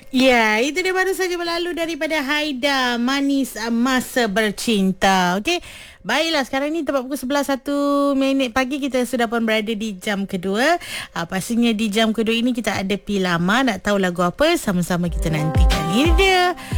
Ya, itu dia baru saja berlalu daripada Haida, Manis Masa Bercinta. Okey. Baiklah, sekarang ni tepat pukul 11:01 pagi, kita sudah pun berada di jam kedua. Pastinya di jam kedua ini kita ada Pilama. Nak tahu lagu apa? Sama-sama kita nantikan. Ini dia